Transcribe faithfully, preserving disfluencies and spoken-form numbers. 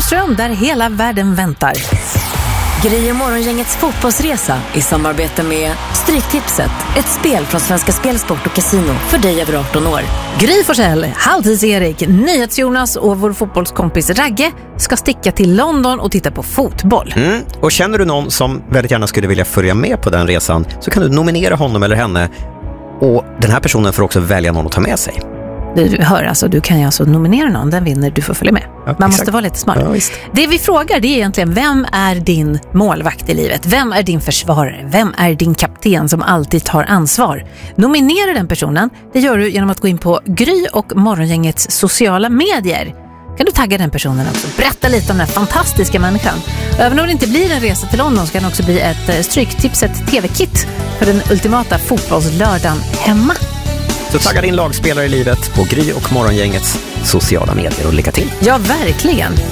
Wihlström där hela världen väntar. Gry och Morgongängets fotbollsresa i samarbete med Stryktipset, ett spel från Svenska Spelsport och Casino för dig över arton år. Gry Forssell, Halvtids-Erik, NyhetsJonas och vår fotbollskompis Ragge ska sticka till London och titta på fotboll. Mm. Och känner du någon som väldigt gärna skulle vilja följa med på den resan, så kan du nominera honom eller henne, och den här personen får också välja någon att ta med sig. Du hör, alltså, du kan ju alltså nominera någon, den vinner, du får följa med. Ja, Man exakt. måste vara lite smart. Ja, det vi frågar, det är egentligen, vem är din målvakt i livet? Vem är din försvarare? Vem är din kapten som alltid tar ansvar? Nominera den personen, det gör du genom att gå in på Gry och Morgongängets sociala medier. Kan du tagga den personen också? Berätta lite om den här fantastiska människan. Även om det inte blir en resa till London, så kan det också bli ett Stryktipset tv-kit för den ultimata fotbollslördagen hemma. Så tagga din lagspelare i livet på Gry och Morgongängets sociala medier och lycka till. Ja, verkligen.